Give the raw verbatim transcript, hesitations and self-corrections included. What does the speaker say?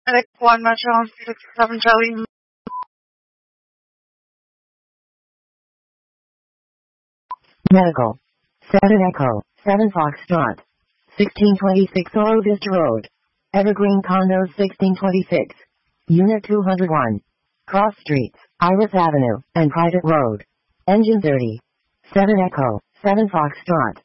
Medic one Metro six seven Charlie. Medical. seven Echo, seven Foxtrot. sixteen twenty-six Oro Vista Road. Evergreen Condos sixteen twenty-six. Unit two oh one. Cross Streets, Iris Avenue, and Private Road. Engine thirty. seven Echo, seven Foxtrot.